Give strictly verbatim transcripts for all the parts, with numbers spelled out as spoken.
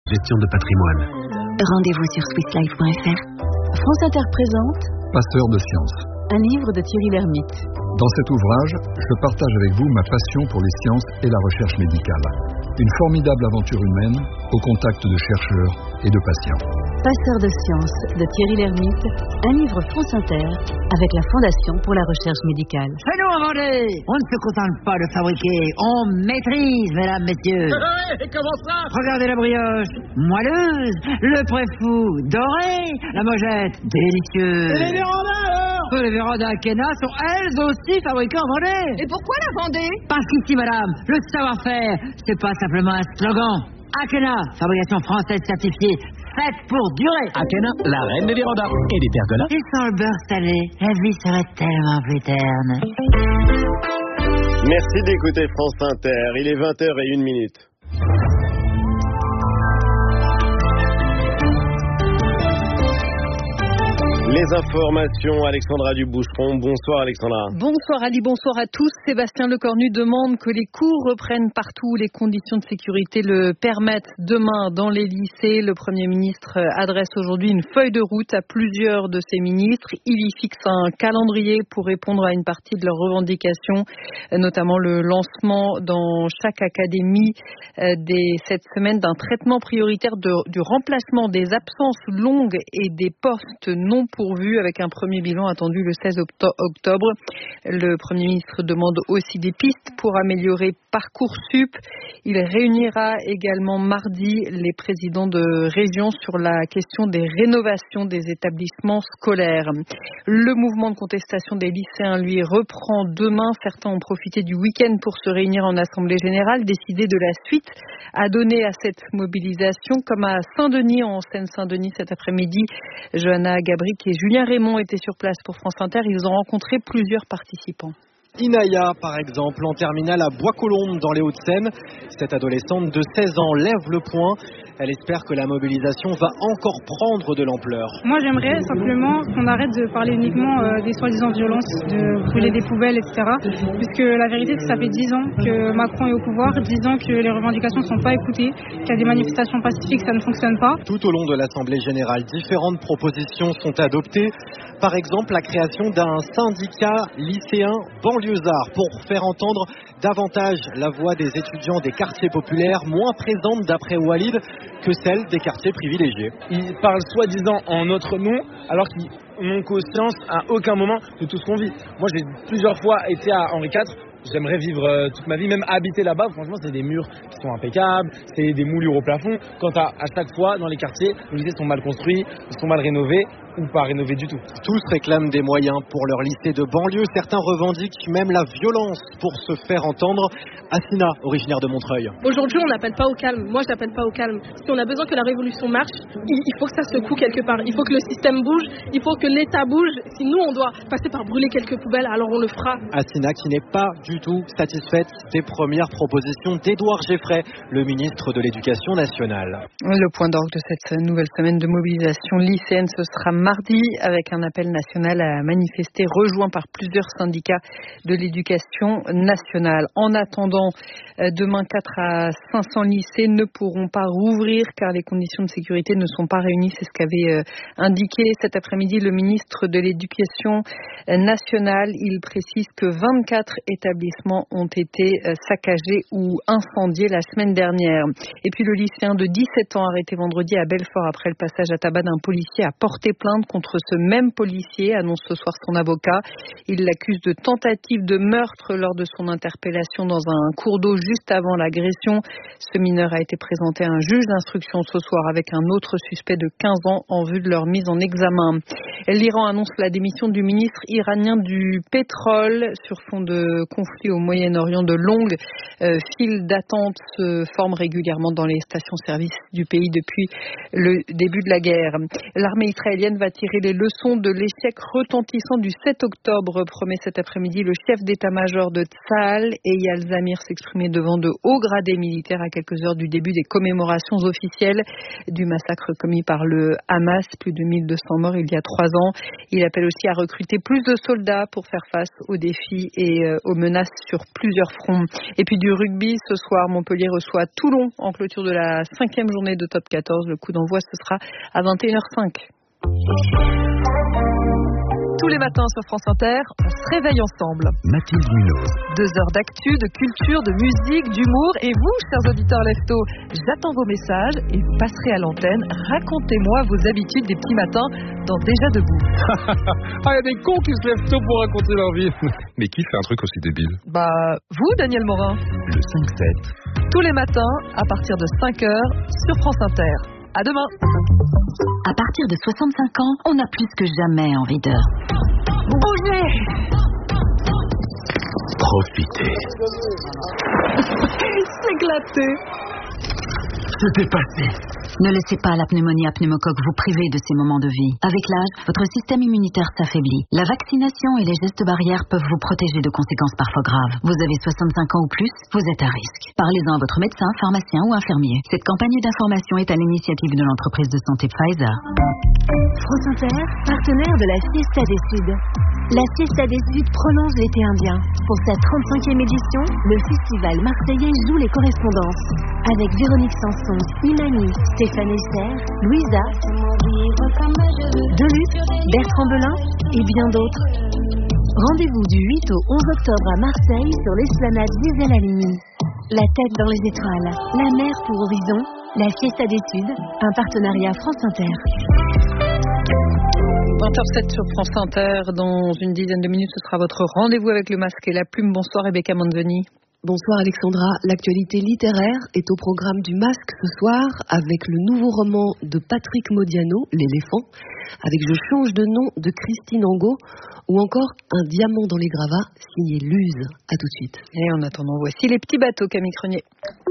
Gestion de patrimoine. Rendez-vous sur swiss life point f r. France Inter présente Passeur de sciences. Un livre de Thierry Lhermitte. Dans cet ouvrage, je partage avec vous ma passion pour les sciences et la recherche médicale. Une formidable aventure humaine au contact de chercheurs et de patients. Passeur de sciences de Thierry Lhermitte, un livre France Inter avec la Fondation pour la recherche médicale. Fais-nous inventer. On ne se contente pas de fabriquer, on maîtrise, mesdames, messieurs. Et comment ça? Regardez la brioche, moelleuse, le préfou, doré, la mojette, délicieuse. Et les vérandas alors? Les vérandas Akena sont elles aussi fabriquées en Vendée. Et pourquoi la Vendée? Parce qu'ici, madame, le savoir-faire, c'est pas simplement un slogan. Akena, fabrication française certifiée, faite pour durer. Akena, la reine des vérandas et des pergolas. Et sans le beurre salé, la vie serait tellement plus terne. Merci d'écouter France Inter. Il est vingt heures zéro une minute. Les informations, Alexandra Duboucheron. Bonsoir Alexandra. Bonsoir Ali, bonsoir à tous. Sébastien Lecornu demande que les cours reprennent partout. Les conditions de sécurité le permettent demain dans les lycées. Le Premier ministre adresse aujourd'hui une feuille de route à plusieurs de ses ministres. Il y fixe un calendrier pour répondre à une partie de leurs revendications, notamment le lancement dans chaque académie des, cette semaine d'un traitement prioritaire de, du remplacement des absences longues et des postes non pourvu, avec un premier bilan attendu le seize octobre. Le Premier ministre demande aussi des pistes pour améliorer Parcoursup. Il réunira également mardi les présidents de région sur la question des rénovations des établissements scolaires. Le mouvement de contestation des lycéens, lui, reprend demain. Certains ont profité du week-end pour se réunir en assemblée générale, décider de la suite à donner à cette mobilisation, comme à Saint-Denis, en Seine-Saint-Denis cet après-midi. Johanna Gabric et Julien Raymond étaient sur place pour France Inter. Ils ont rencontré plusieurs participants. Inaya, par exemple, en terminale à Bois-Colombes dans les Hauts-de-Seine. Cette adolescente de seize ans lève le poing. Elle espère que la mobilisation va encore prendre de l'ampleur. Moi, j'aimerais simplement qu'on arrête de parler uniquement euh, des soi-disant violences, de brûler des poubelles, et cetera. Puisque la vérité, c'est que ça fait dix ans que Macron est au pouvoir, dix ans que les revendications ne sont pas écoutées, qu'il y a des manifestations pacifiques, ça ne fonctionne pas. Tout au long de l'Assemblée générale, différentes propositions sont adoptées. Par exemple, la création d'un syndicat lycéen banlieusard pour faire entendre davantage la voix des étudiants des quartiers populaires, moins présente d'après Walid que celle des quartiers privilégiés. Ils parlent soi-disant en notre nom, alors qu'ils n'ont conscience à aucun moment de tout ce qu'on vit. Moi, j'ai plusieurs fois été à Henri quatre. J'aimerais vivre euh, toute ma vie, même habiter là-bas. Franchement, c'est des murs qui sont impeccables, c'est des moulures au plafond. Quant à, à chaque fois, dans les quartiers, les lycées sont mal construits, ils sont mal rénovés ou pas rénovés du tout. Tous réclament des moyens pour leur lycée de banlieue. Certains revendiquent même la violence pour se faire entendre. Assina, originaire de Montreuil. Aujourd'hui, on n'appelle pas au calme. Moi, je n'appelle pas au calme. Si on a besoin que la révolution marche, il, il faut que ça secoue quelque part. Il faut que le système bouge, il faut que l'État bouge. Si nous, on doit passer par brûler quelques poubelles, alors on le fera. Assina qui n'est pas du tout satisfaite des premières propositions d'Édouard Geffray, le ministre de l'Éducation nationale. Le point d'orgue de cette nouvelle semaine de mobilisation lycéenne, ce sera mardi, avec un appel national à manifester, rejoint par plusieurs syndicats de l'éducation nationale. En attendant, demain, quatre à cinq cents lycées ne pourront pas rouvrir car les conditions de sécurité ne sont pas réunies. C'est ce qu'avait indiqué cet après-midi le ministre de l'Éducation nationale. Il précise que vingt-quatre établissements ont été saccagés ou incendiés la semaine dernière. Et puis le lycéen de dix-sept ans arrêté vendredi à Belfort après le passage à tabac d'un policier a porté plainte contre ce même policier, annonce ce soir son avocat. Il l'accuse de tentative de meurtre lors de son interpellation dans un cours d'eau juste avant l'agression. Ce mineur a été présenté à un juge d'instruction ce soir avec un autre suspect de quinze ans en vue de leur mise en examen. L'Iran annonce la démission du ministre iranien du pétrole sur fond de conflit au Moyen-Orient. De longues euh, files d'attente se forment régulièrement dans les stations-service du pays depuis le début de la guerre. L'armée israélienne va tirer les leçons de l'échec retentissant du sept octobre, promet cet après-midi le chef d'état-major de Tsahal. Eyal Zamir s'exprimait devant de hauts gradés militaires à quelques heures du début des commémorations officielles du massacre commis par le Hamas. Plus de mille deux cents morts il y a trois ans. Il appelle aussi à recruter plus de soldats pour faire face aux défis et aux menaces sur plusieurs fronts. Et puis du rugby, ce soir, Montpellier reçoit Toulon en clôture de la cinquième journée de top quatorze. Le coup d'envoi, ce sera à vingt et une heures cinq. Tous les matins sur France Inter, on se réveille ensemble. Mathilde Munoz. Deux heures d'actu, de culture, de musique, d'humour. Et vous, chers auditeurs Lefto, j'attends vos messages et vous passerez à l'antenne. Racontez-moi vos habitudes des petits matins dans Déjà Debout. Ah, il y a des cons qui se lèvent tôt pour raconter leur vie. Mais qui fait un truc aussi débile? Bah, vous, Daniel Morin. Le cinq sept. Tous les matins, à partir de cinq heures, sur France Inter. À demain. À partir de soixante-cinq ans, on a plus que jamais envie de bouger. Profitez. S'éclater. C'était passé. Ne laissez pas la pneumonie à pneumocoque vous priver de ces moments de vie. Avec l'âge, votre système immunitaire s'affaiblit. La vaccination et les gestes barrières peuvent vous protéger de conséquences parfois graves. Vous avez soixante-cinq ans ou plus, vous êtes à risque. Parlez-en à votre médecin, pharmacien ou infirmier. Cette campagne d'information est à l'initiative de l'entreprise de santé Pfizer. France Inter, partenaire de la Fiesta des Suds. La Fiesta des Suds prolonge l'été indien. Pour sa trente-cinquième édition, le festival marseillais joue les correspondances. Avec Véronique Sanson, Imani, Stéphane Esser, Louisa, Deluxe, Bertrand Belin et bien d'autres. Rendez-vous du huit au onze octobre à Marseille sur l'esplanade Gisèle Halimi. La tête dans les étoiles, la mer pour horizon, la Fiesta des Suds, un partenariat France Inter. vingt heures sept sur France Inter. Dans une dizaine de minutes, ce sera votre rendez-vous avec le masque et la plume. Bonsoir Rebecca Manzoni. Bonsoir Alexandra. L'actualité littéraire est au programme du Masque ce soir avec le nouveau roman de Patrick Modiano, L'éléphant, avec Je change de nom de Christine Angot ou encore Un diamant dans les gravats signé Luz. À tout de suite. Et en attendant, voici les petits bateaux, Camille Crenier.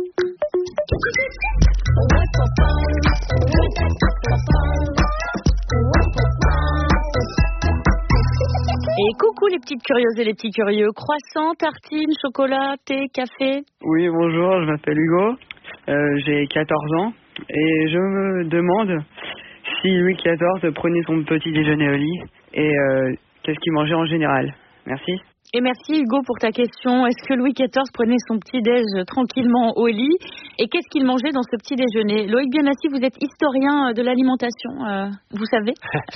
Et coucou les petites curieuses et les petits curieux. Croissant, tartine, chocolat, thé, café. Oui, bonjour, je m'appelle Hugo, euh, j'ai quatorze ans et je me demande si Louis quatorze prenait son petit déjeuner au lit et euh, qu'est-ce qu'il mangeait en général. Merci. Et merci Hugo pour ta question. Est-ce que Louis quatorze prenait son petit déj tranquillement au lit? Et qu'est-ce qu'il mangeait dans ce petit déjeuner? Loïc Bianassi, vous êtes historien de l'alimentation, euh, vous savez?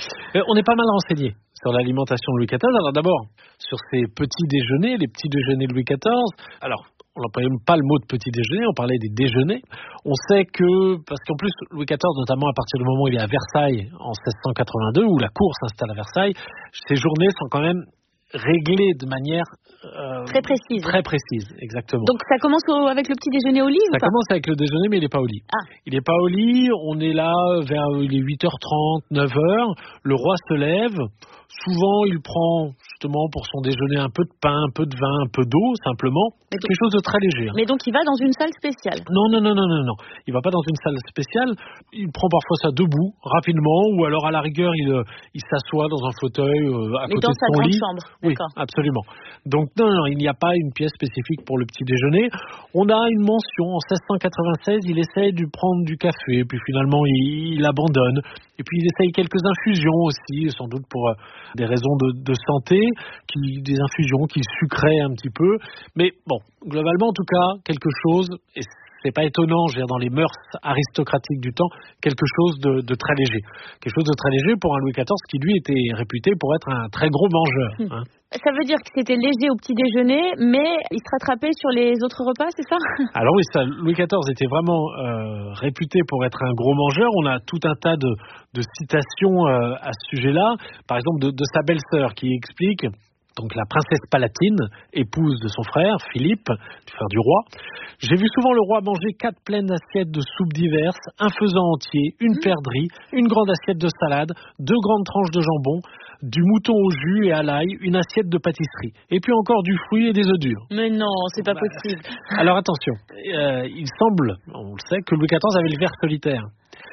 On est pas mal renseigné sur l'alimentation de Louis quatorze. Alors d'abord, sur ces petits déjeuners, les petits déjeuners de Louis quatorze. Alors, on n'employait même pas le mot de petit déjeuner, on parlait des déjeuners. On sait que, parce qu'en plus, Louis quatorze, notamment à partir du moment où il est à Versailles en seize cent quatre-vingt-deux, où la cour s'installe à Versailles, ces journées sont quand même réglées de manière euh, très précise. Très précise, exactement. Donc ça commence au, avec le petit déjeuner au lit Ça ou pas? commence avec le déjeuner, mais il n'est pas au lit. Ah. Il n'est pas au lit, on est là vers les huit heures trente, neuf heures. Le roi se lève. Souvent, il prend justement pour son déjeuner un peu de pain, un peu de vin, un peu d'eau, simplement. Mais quelque chose de très léger. Hein. Mais donc il va dans une salle spéciale? Non, non, non, non, non, non. Il va pas dans une salle spéciale. Il prend parfois ça debout, rapidement, ou alors à la rigueur, il, il s'assoit dans un fauteuil euh, à Mais côté dans de sa son grande lit. chambre. Oui, absolument. Donc non, non, il n'y a pas une pièce spécifique pour le petit déjeuner. On a une mention en seize cent quatre-vingt-seize. Il essaye de prendre du café, puis finalement il, il abandonne. Et puis il essaye quelques infusions aussi, sans doute pour euh, des raisons de, de santé, qui, des infusions qui sucraient un petit peu. Mais bon, globalement en tout cas, quelque chose, et c'est pas étonnant, je veux dire, dans les mœurs aristocratiques du temps, quelque chose de, de très léger. Quelque chose de très léger pour un Louis quatorze qui lui était réputé pour être un très gros mangeur. Hum. Hein. Ça veut dire que c'était léger au petit déjeuner, mais il se rattrapait sur les autres repas, c'est ça? Alors oui, ça, Louis quatorze était vraiment euh, réputé pour être un gros mangeur. On a tout un tas de, de citations euh, à ce sujet-là. Par exemple, de, de sa belle-sœur qui explique... Donc la princesse Palatine, épouse de son frère, Philippe, du frère du roi. J'ai vu souvent le roi manger quatre pleines assiettes de soupes diverses, un faisan entier, une perdrix, une grande assiette de salade, deux grandes tranches de jambon, du mouton au jus et à l'ail, une assiette de pâtisserie. Et puis encore du fruit et des œufs durs. Mais non, c'est pas possible. Alors attention, euh, il semble, on le sait, que Louis quatorze avait le ver solitaire.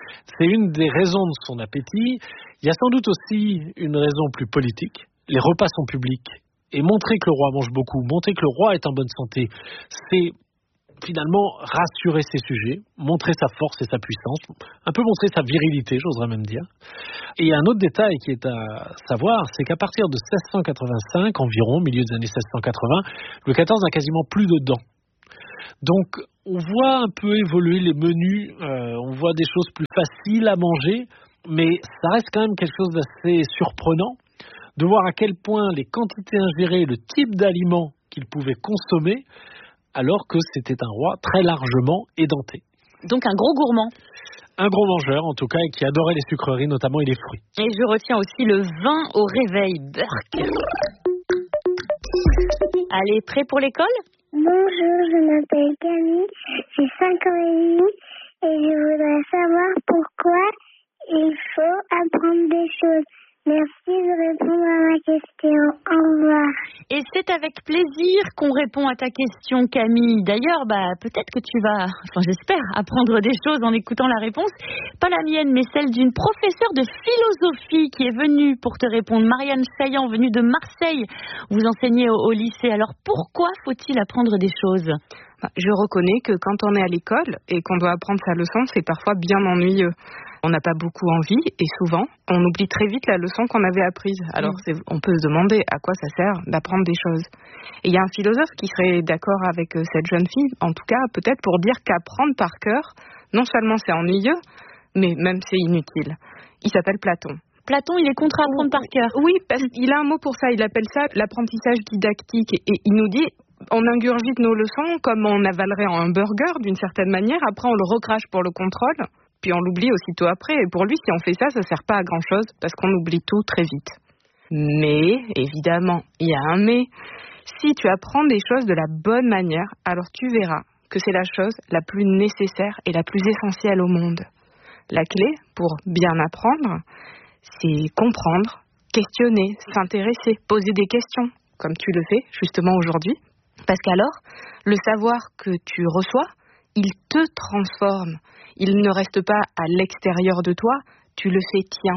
C'est une des raisons de son appétit. Il y a sans doute aussi une raison plus politique. Les repas sont publics. Et montrer que le roi mange beaucoup, montrer que le roi est en bonne santé, c'est finalement rassurer ses sujets, montrer sa force et sa puissance, un peu montrer sa virilité, j'oserais même dire. Et un autre détail qui est à savoir, c'est qu'à partir de seize cent quatre-vingt-cinq environ, milieu des années seize cent quatre-vingts, Louis quatorze n'a quasiment plus de dents. Donc on voit un peu évoluer les menus, euh, on voit des choses plus faciles à manger, mais ça reste quand même quelque chose d'assez surprenant de voir à quel point les quantités ingérées, le type d'aliments qu'il pouvait consommer, alors que c'était un roi très largement édenté. Donc un gros gourmand. Un gros mangeur en tout cas, et qui adorait les sucreries notamment et les fruits. Et je retiens aussi le vin au réveil, Burke. Allez, prêt pour l'école ? Bonjour, je m'appelle Camille, j'ai cinq ans et demi et je voudrais savoir pourquoi il faut apprendre des choses. Merci de répondre à ma question. Au revoir. Et c'est avec plaisir qu'on répond à ta question, Camille. D'ailleurs, bah, peut-être que tu vas, enfin j'espère, apprendre des choses en écoutant la réponse. Pas la mienne, mais celle d'une professeure de philosophie qui est venue pour te répondre. Marianne Saillant, venue de Marseille. Vous enseignez au, au lycée. Alors pourquoi faut-il apprendre des choses ? Je reconnais que quand on est à l'école et qu'on doit apprendre sa leçon, c'est parfois bien ennuyeux. On n'a pas beaucoup envie et souvent, on oublie très vite la leçon qu'on avait apprise. Alors, c'est, on peut se demander à quoi ça sert d'apprendre des choses. Et il y a un philosophe qui serait d'accord avec cette jeune fille, en tout cas, peut-être pour dire qu'apprendre par cœur, non seulement c'est ennuyeux, mais même c'est inutile. Il s'appelle Platon. Platon, il est contre apprendre par cœur. Oui, parce qu'il a un mot pour ça. Il appelle ça l'apprentissage didactique. Et, et il nous dit, on ingurgite nos leçons comme on avalerait un burger d'une certaine manière. Après, on le recrache pour le contrôle. Puis on l'oublie aussitôt après. Et pour lui, si on fait ça, ça ne sert pas à grand-chose parce qu'on oublie tout très vite. Mais, évidemment, il y a un mais. Si tu apprends des choses de la bonne manière, alors tu verras que c'est la chose la plus nécessaire et la plus essentielle au monde. La clé pour bien apprendre, c'est comprendre, questionner, s'intéresser, poser des questions, comme tu le fais justement aujourd'hui. Parce qu'alors, le savoir que tu reçois, il te transforme. Il ne reste pas à l'extérieur de toi, tu le fais tien.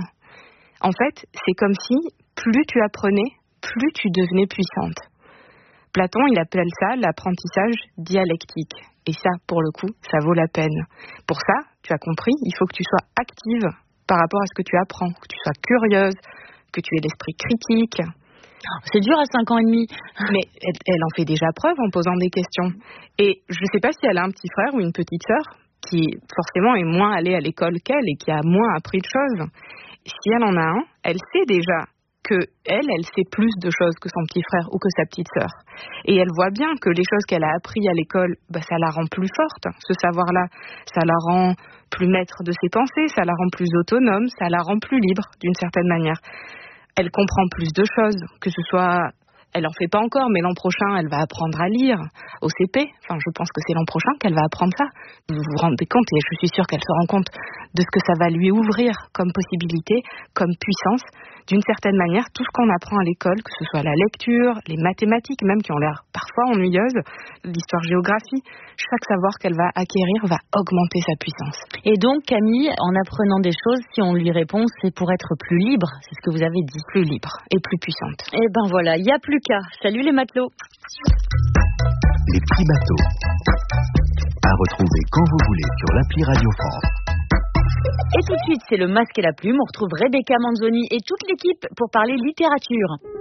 En fait, c'est comme si plus tu apprenais, plus tu devenais puissante. Platon, il appelle ça l'apprentissage dialectique. Et ça, pour le coup, ça vaut la peine. Pour ça, tu as compris, il faut que tu sois active par rapport à ce que tu apprends, que tu sois curieuse, que tu aies l'esprit critique. C'est dur à cinq ans et demi. Mais elle, elle en fait déjà preuve en posant des questions. Et je ne sais pas si elle a un petit frère ou une petite sœur qui forcément est moins allée à l'école qu'elle et qui a moins appris de choses. Si elle en a un, elle sait déjà que elle, elle sait plus de choses que son petit frère ou que sa petite sœur. Et elle voit bien que les choses qu'elle a appris à l'école, bah, ça la rend plus forte, ce savoir-là. Ça la rend plus maître de ses pensées, ça la rend plus autonome, ça la rend plus libre d'une certaine manière. Elle comprend plus de choses, que ce soit... Elle en fait pas encore, mais l'an prochain, elle va apprendre à lire au C P. Enfin, je pense que c'est l'an prochain qu'elle va apprendre ça. Vous vous rendez compte, et je suis sûre qu'elle se rend compte de ce que ça va lui ouvrir comme possibilité, comme puissance. D'une certaine manière, tout ce qu'on apprend à l'école, que ce soit la lecture, les mathématiques même qui ont l'air parfois ennuyeuses, l'histoire-géographie, chaque savoir qu'elle va acquérir va augmenter sa puissance. Et donc, Camille, en apprenant des choses, si on lui répond, c'est pour être plus libre, c'est ce que vous avez dit. Plus libre et plus puissante. Eh ben voilà, il n'y a plus qu'à. Salut les matelots. Les petits bateaux. À retrouver quand vous voulez sur l'appli Radio France. Et tout de suite, c'est le masque et la plume. On retrouve Rebecca Manzoni et toute l'équipe pour parler littérature.